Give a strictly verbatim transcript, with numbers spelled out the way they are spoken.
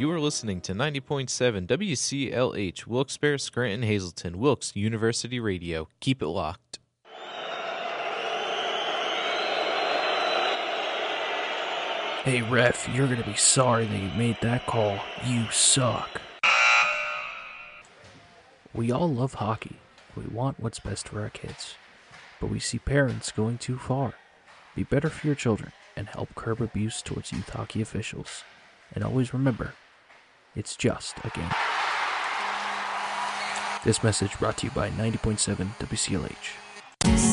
You are listening to ninety point seven W C L H, Wilkes-Barre, Scranton, Hazleton, Wilkes University Radio. Keep it locked. Hey ref, you're gonna be sorry that you made that call. You suck. We all love hockey. We want what's best for our kids. But we see parents going too far. Be better for your children and help curb abuse towards youth hockey officials. And always remember, it's just a game. This message brought to you by ninety point seven W C L H.